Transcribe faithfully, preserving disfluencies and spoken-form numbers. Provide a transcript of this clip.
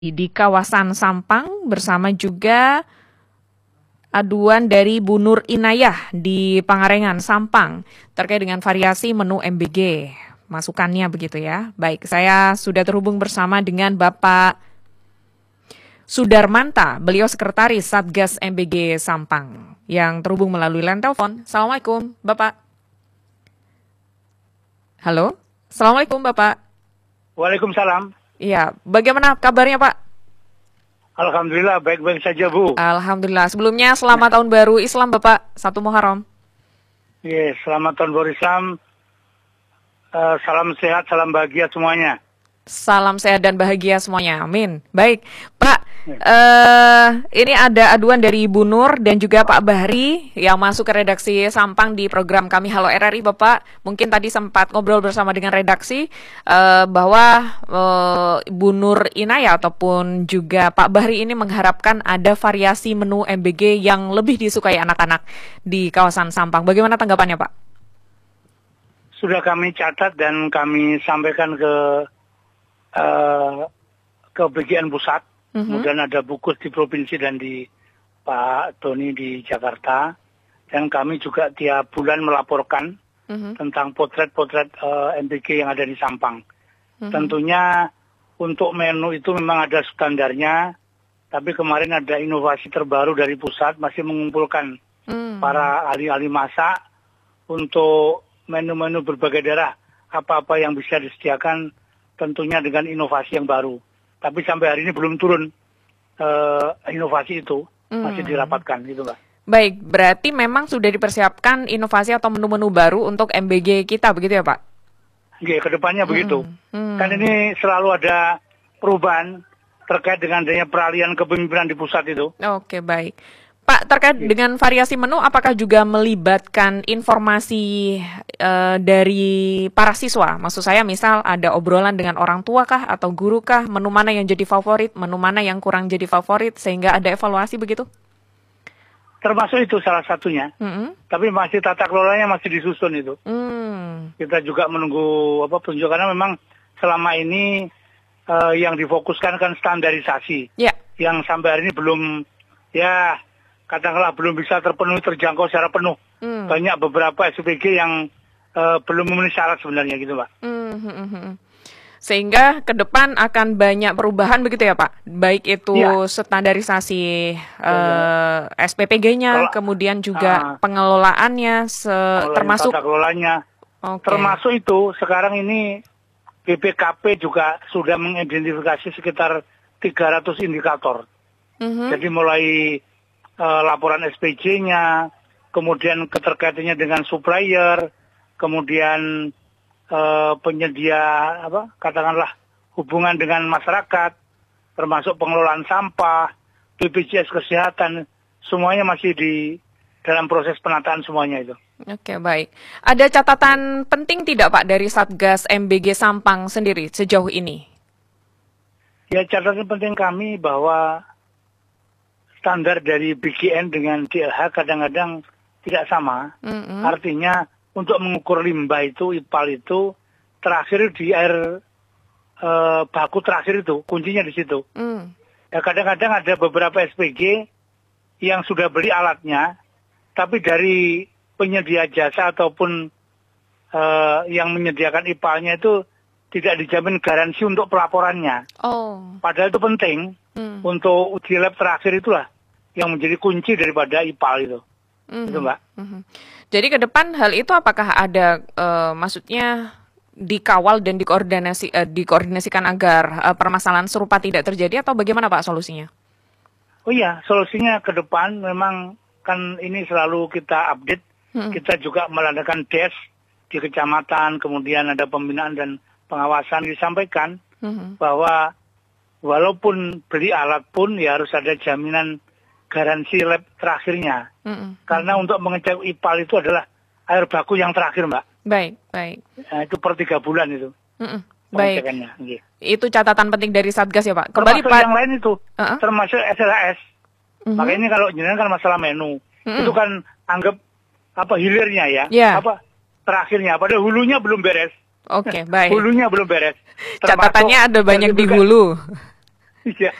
di kawasan Sampang bersama juga aduan dari Bu Nur Inayah di Pangarengan, Sampang terkait dengan variasi menu M B G. Masukannya begitu ya. Baik, saya sudah terhubung bersama dengan Bapak Sudarmanta, beliau sekretaris Satgas M B G Sampang yang terhubung melalui line telepon. Assalamualaikum, Bapak. Halo, Assalamualaikum, Bapak. Waalaikumsalam. Iya, bagaimana kabarnya, Pak? Alhamdulillah, baik-baik saja, Bu. Alhamdulillah. Sebelumnya, selamat tahun baru Islam, Bapak. Satu Muharram. Iya, selamat tahun baru Islam. Uh, salam sehat, salam bahagia semuanya. Salam sehat dan bahagia semuanya. Amin. Baik, Pak. Uh, ini ada aduan dari Bu Nur dan juga Pak Bahri yang masuk ke redaksi Sampang di program kami Halo R R I, Bapak. Mungkin tadi sempat ngobrol bersama dengan redaksi uh, bahwa uh, Bu Nur Inayah ataupun juga Pak Bahri ini mengharapkan ada variasi menu M B G yang lebih disukai anak-anak di kawasan Sampang. Bagaimana tanggapannya, Pak? Sudah kami catat dan kami sampaikan ke uh, ke bagian pusat. Mm-hmm. Kemudian ada Bukus di provinsi dan di Pak Doni di Jakarta. Dan kami juga tiap bulan melaporkan mm-hmm. tentang potret-potret uh, M B G yang ada di Sampang. Mm-hmm. Tentunya untuk menu itu memang ada standarnya. Tapi kemarin ada inovasi terbaru dari pusat masih mengumpulkan mm-hmm. para ahli-ahli masak untuk menu-menu berbagai daerah. Apa-apa yang bisa disediakan tentunya dengan inovasi yang baru. Tapi sampai hari ini belum turun uh, inovasi itu, hmm. masih dirapatkan gitu, Mbak. Baik, berarti memang sudah dipersiapkan inovasi atau menu-menu baru untuk M B G kita, begitu ya, Pak? Iya, kedepannya hmm. begitu. Hmm. Kan ini selalu ada perubahan terkait dengan adanya peralihan kepemimpinan di pusat itu. Oke, baik. Pak, terkait ya. dengan variasi menu, apakah juga melibatkan informasi uh, dari para siswa? Maksud saya, misal ada obrolan dengan orang tua kah atau guru kah? Menu mana yang jadi favorit, menu mana yang kurang jadi favorit, sehingga ada evaluasi begitu? Termasuk itu salah satunya. Mm-hmm. Tapi masih tata kelolanya masih disusun itu. Mm. Kita juga menunggu apa penunjuk karena memang selama ini uh, yang difokuskan kan standarisasi. Yeah. Yang sampai hari ini belum ya katakanlah belum bisa terpenuhi, terjangkau secara penuh. Hmm. Banyak beberapa S P G yang uh, belum memenuhi syarat sebenarnya gitu, Pak. Hmm, hmm, hmm. Sehingga ke depan akan banyak perubahan begitu ya, Pak? Baik itu ya. standarisasi uh, S P P G-nya, Kalo, kemudian juga uh, pengelolaannya, se- termasuk tata kelolanya. Okay. Termasuk itu sekarang ini B P K P juga sudah mengidentifikasi sekitar tiga ratus indikator. Mm-hmm. Jadi mulai Uh, laporan S P J-nya, kemudian keterkaitannya dengan supplier, kemudian uh, penyedia apa katakanlah hubungan dengan masyarakat, termasuk pengelolaan sampah, B P J S kesehatan, semuanya masih di dalam proses penataan semuanya itu. Oke, baik. Ada catatan penting tidak, Pak, dari Satgas M B G Sampang sendiri sejauh ini? Ya, catatan penting kami bahwa standar dari B G N dengan D L H kadang-kadang tidak sama. Mm-hmm. Artinya untuk mengukur limbah itu, I P A L itu, terakhir di air e, baku terakhir itu, kuncinya di situ. Mm. Ya, kadang-kadang ada beberapa S P G yang sudah beli alatnya, tapi dari penyedia jasa ataupun e, yang menyediakan I P A L-nya itu tidak dijamin garansi untuk pelaporannya. Oh. Padahal itu penting. Hmm. Untuk uji lab terakhir itulah yang menjadi kunci daripada I P A L itu. Hmm. Itu, Mbak. Hmm. Jadi ke depan hal itu apakah ada, uh, maksudnya dikawal dan dikoordinasi, uh, dikoordinasikan agar uh, permasalahan serupa tidak terjadi atau bagaimana, Pak, solusinya? Oh iya, solusinya ke depan memang kan ini selalu kita update. Hmm. Kita juga mengadakan desk di kecamatan, kemudian ada pembinaan dan pengawasan disampaikan hmm. bahwa walaupun beli alat pun ya harus ada jaminan garansi lab terakhirnya. Mm-mm. Karena untuk mengecek I P A L itu adalah air baku yang terakhir, Mbak. Baik, baik. Nah, itu per tiga bulan itu. Mm-mm. Baik. Okay. Itu catatan penting dari Satgas ya, Pak. Kembali termasuk Pak. yang lain itu, uh-huh. termasuk S L A S. Mm-hmm. Makanya ini kalau jenengan kan masalah menu. Mm-hmm. Itu kan anggap apa hilirnya ya. Yeah. Apa terakhirnya. Pada hulunya belum beres. Oke, okay, baik. Hulunya belum beres. Catatannya ada banyak di hulu. Iya.